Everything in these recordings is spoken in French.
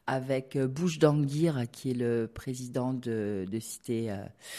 avec Bouche d'Anguire, qui est le président de Cité.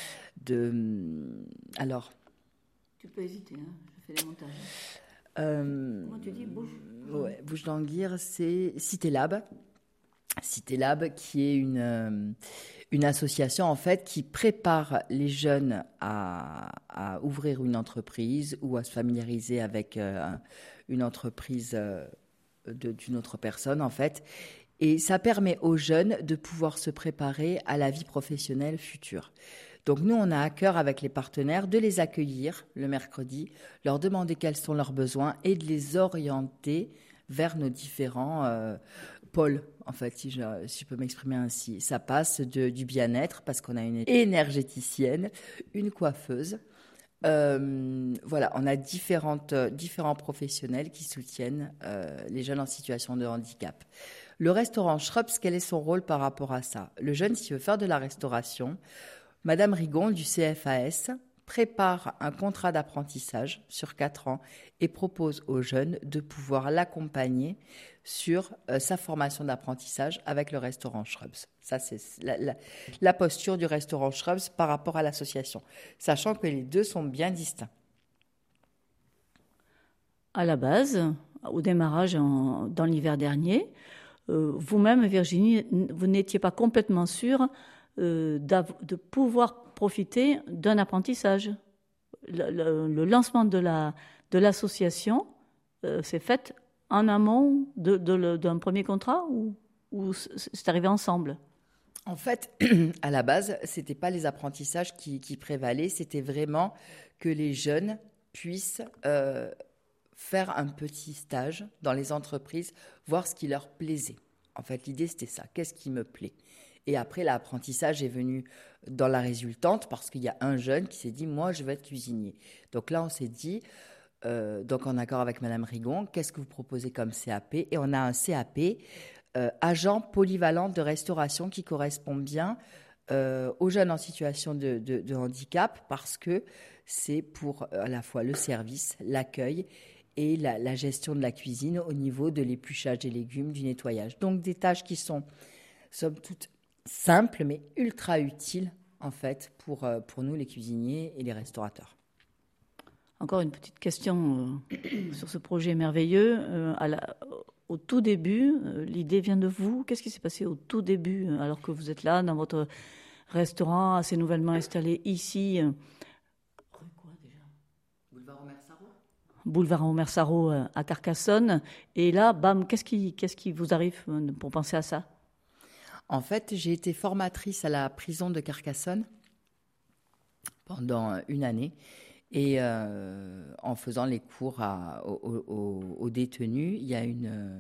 Alors. Tu peux hésiter, hein, je fais les montages. Comment tu dis ouais, Bouche d'Anguire, c'est Cité Lab. Cité Lab, qui est une association en fait qui prépare les jeunes à ouvrir une entreprise ou à se familiariser avec une entreprise d'une autre personne en fait. Et ça permet aux jeunes de pouvoir se préparer à la vie professionnelle future. Donc nous, on a à cœur avec les partenaires de les accueillir le mercredi, leur demander quels sont leurs besoins et de les orienter vers nos différents pôles, en fait, si je peux m'exprimer ainsi. Ça passe du bien-être, parce qu'on a une énergéticienne, une coiffeuse. Voilà, on a différents professionnels qui soutiennent les jeunes en situation de handicap. Le restaurant Shrubs, quel est son rôle par rapport à ça ? Le jeune, s'il veut faire de la restauration, Madame Rigon du CFAS prépare un contrat d'apprentissage sur 4 ans et propose aux jeunes de pouvoir l'accompagner sur sa formation d'apprentissage avec le restaurant Shrubs. Ça, c'est la posture du restaurant Shrubs par rapport à l'association, sachant que les deux sont bien distincts. À la base, au démarrage dans l'hiver dernier, vous-même, Virginie, vous n'étiez pas complètement sûre de pouvoir profiter d'un apprentissage. Le lancement de l'association s'est fait en amont d'un premier contrat ou c'est arrivé ensemble ? En fait, à la base, ce n'était pas les apprentissages qui prévalaient, c'était vraiment que les jeunes puissent faire un petit stage dans les entreprises, voir ce qui leur plaisait. En fait, l'idée, c'était ça. Qu'est-ce qui me plaît ? Et après, l'apprentissage est venu dans la résultante parce qu'il y a un jeune qui s'est dit « Moi, je vais être cuisinier ». Donc là, on s'est dit, donc en accord avec Madame Rigon, qu'est-ce que vous proposez comme CAP ? Et on a un CAP, agent polyvalent de restauration, qui correspond bien aux jeunes en situation de handicap parce que c'est pour à la fois le service, l'accueil et la gestion de la cuisine au niveau de l'épluchage des légumes, du nettoyage. Donc des tâches qui sont, somme toute, simples mais ultra utiles en fait pour nous les cuisiniers et les restaurateurs. Encore une petite question sur ce projet merveilleux. Au tout début, l'idée vient de vous. Qu'est-ce qui s'est passé au tout début alors que vous êtes là dans votre restaurant assez nouvellement installé ici Boulevard Omer Sarraut à Carcassonne. Et là, bam, qu'est-ce qui vous arrive pour penser à ça ? En fait, j'ai été formatrice à la prison de Carcassonne pendant une année. Et en faisant les cours aux détenus, il y a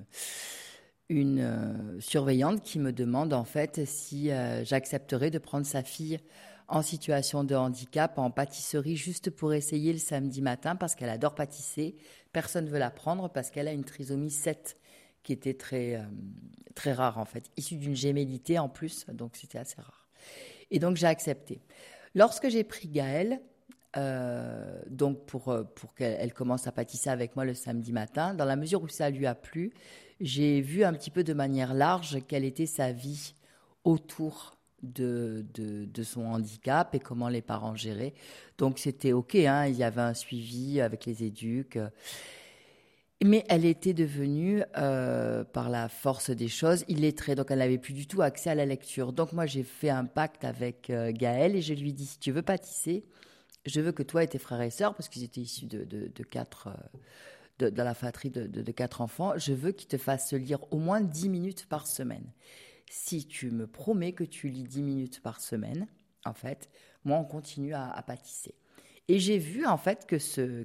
une surveillante qui me demande en fait si j'accepterais de prendre sa fille en situation de handicap en pâtisserie juste pour essayer le samedi matin parce qu'elle adore pâtisser. Personne ne veut la prendre parce qu'elle a une trisomie 7 qui était très, très rare en fait, issue d'une gémellité en plus, donc c'était assez rare. Et donc j'ai accepté. Lorsque j'ai pris Gaëlle, donc pour qu'elle commence à pâtisser avec moi le samedi matin, dans la mesure où ça lui a plu, j'ai vu un petit peu de manière large quelle était sa vie autour de son handicap et comment les parents géraient. Donc c'était ok, hein, il y avait un suivi avec les éduques. Mais elle était devenue, par la force des choses, illettrée. Donc elle n'avait plus du tout accès à la lecture. Donc moi j'ai fait un pacte avec Gaëlle et je lui ai dit, si tu veux pâtisser, je veux que toi et tes frères et sœurs, parce qu'ils étaient issus de 4, dans la fratrie de 4 enfants, je veux qu'ils te fassent lire au moins 10 minutes par semaine. Si tu me promets que tu lis 10 minutes par semaine, en fait, moi, on continue à pâtisser. Et j'ai vu, en fait, que ce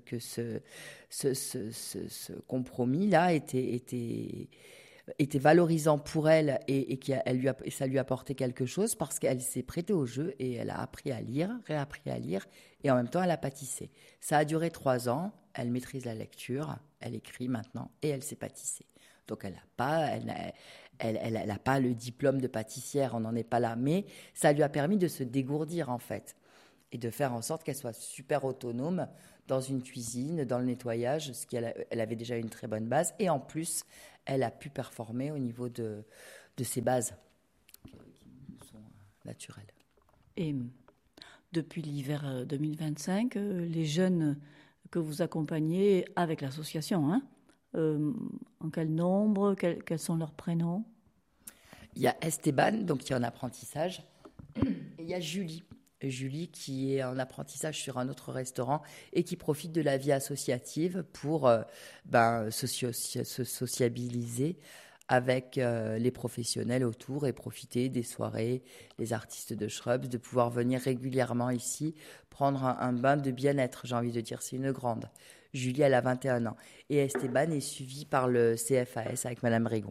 compromis-là était valorisant pour elle et ça lui apportait quelque chose parce qu'elle s'est prêtée au jeu et elle a appris à lire, réappris à lire et en même temps elle a pâtissé. Ça a duré 3 ans, elle maîtrise la lecture, elle écrit maintenant et elle sait pâtisser. Donc elle n'a pas le diplôme de pâtissière, on n'en est pas là, mais ça lui a permis de se dégourdir en fait et de faire en sorte qu'elle soit super autonome dans une cuisine, dans le nettoyage, elle avait déjà une très bonne base et en plus elle a pu performer au niveau de ces bases qui nous sont naturelles. Et depuis l'hiver 2025, les jeunes que vous accompagnez avec l'association, en quel nombre, quels sont leurs prénoms? Il y a Esteban, donc qui est en apprentissage, et il y a Julie. Julie qui est en apprentissage sur un autre restaurant et qui profite de la vie associative pour se sociabiliser avec les professionnels autour et profiter des soirées, les artistes de Shrubs, de pouvoir venir régulièrement ici, prendre un bain de bien-être, j'ai envie de dire, c'est une grande. Julie, elle a 21 ans. Et Esteban est suivi par le CFAS avec Madame Régon.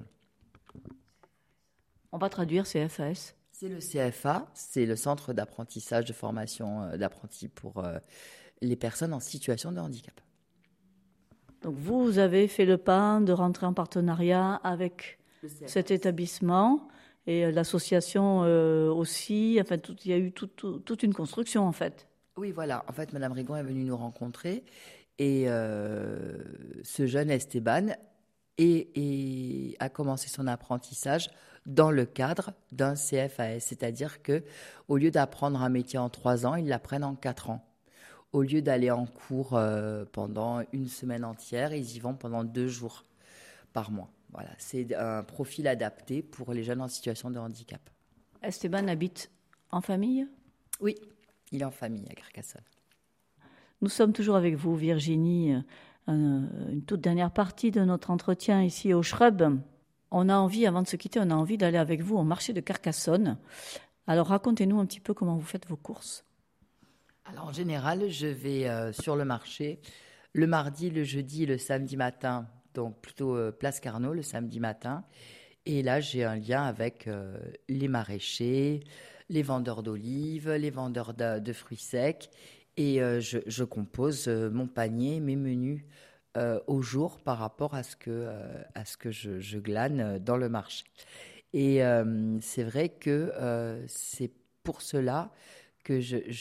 On va traduire CFAS. C'est le CFA, c'est le centre d'apprentissage, de formation d'apprentis pour les personnes en situation de handicap. Donc vous avez fait le pas de rentrer en partenariat avec cet établissement et l'association aussi. Enfin, il y a eu toute une construction en fait. Oui, voilà. En fait, Madame Régon est venue nous rencontrer et ce jeune Esteban a commencé son apprentissage dans le cadre d'un CFAS, c'est-à-dire que au lieu d'apprendre un métier en 3 ans, ils l'apprennent en 4 ans. Au lieu d'aller en cours pendant une semaine entière, ils y vont pendant 2 jours par mois. Voilà, c'est un profil adapté pour les jeunes en situation de handicap. Esteban habite en famille? Oui, il est en famille à Carcassonne. Nous sommes toujours avec vous, Virginie. Une toute dernière partie de notre entretien ici au Shrub. On a envie, avant de se quitter, d'aller avec vous au marché de Carcassonne. Alors racontez-nous un petit peu comment vous faites vos courses. Alors en général, je vais sur le marché le mardi, le jeudi et le samedi matin, donc plutôt Place Carnot le samedi matin. Et là, j'ai un lien avec les maraîchers, les vendeurs d'olives, les vendeurs de fruits secs. Et je compose mon panier, mes menus au jour par rapport à ce que je glane dans le marché. Et c'est vrai que c'est pour cela que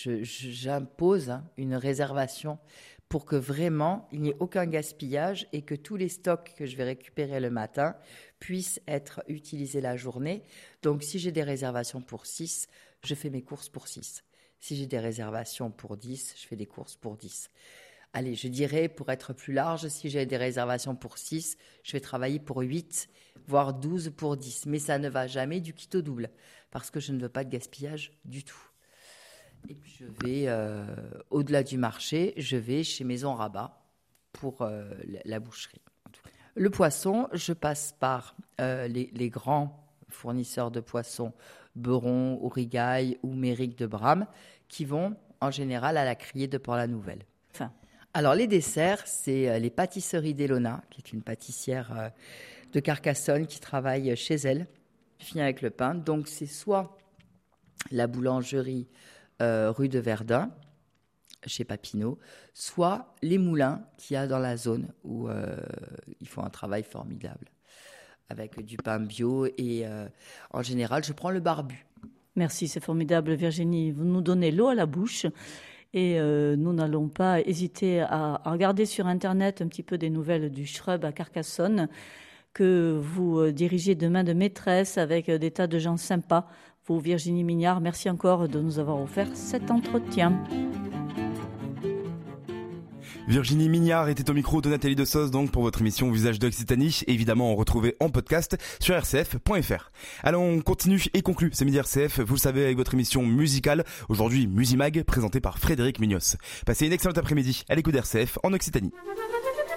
j'impose une réservation pour que vraiment il n'y ait aucun gaspillage et que tous les stocks que je vais récupérer le matin puissent être utilisés la journée. Donc si j'ai des réservations pour 6, je fais mes courses pour 6. Si j'ai des réservations pour 10, je fais des courses pour 10. Allez, je dirais, pour être plus large, si j'ai des réservations pour 6, je vais travailler pour 8, voire 12 pour 10. Mais ça ne va jamais du kit au double, parce que je ne veux pas de gaspillage du tout. Et puis je vais, au-delà du marché, je vais chez Maison Rabat pour la boucherie. Le poisson, je passe par les grands fournisseurs de poissons, Beuron, Aurigail ou Méric de Bram, qui vont en général à la Criée de Port-la-Nouvelle. Alors les desserts, c'est les pâtisseries d'Elona, qui est une pâtissière de Carcassonne qui travaille chez elle, qui finit avec le pain. Donc c'est soit la boulangerie rue de Verdun, chez Papineau, soit les moulins qu'il y a dans la zone où ils font un travail formidable, avec du pain bio et en général, je prends le barbu. Merci, c'est formidable Virginie. Vous nous donnez l'eau à la bouche et nous n'allons pas hésiter à regarder sur Internet un petit peu des nouvelles du Shrub à Carcassonne que vous dirigez de main de maîtresse avec des tas de gens sympas. Vous, Virginie Mignard, merci encore de nous avoir offert cet entretien. Virginie Mignard était au micro de Nathalie Dessos donc pour votre émission Visage d'Occitanie, évidemment retrouvée en podcast sur rcf.fr. Alors on continue et conclut ce midi RCF, vous le savez, avec votre émission musicale, aujourd'hui Musimag, présentée par Frédéric Mignos. Passez une excellente après-midi à l'écoute d'RCF en Occitanie.